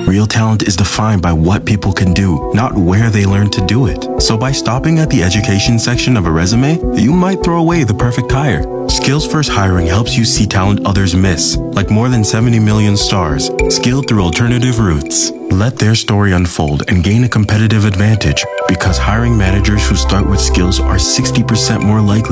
Real talent is defined by what people can do, not where they learn to do it. So by stopping at the education section of a resume, you might throw away the perfect hire. Skills First Hiring helps you see talent others miss, like more than 70 million stars, skilled through alternative routes. Let their story unfold and gain a competitive advantage, because hiring managers who start with skills are 60% more likely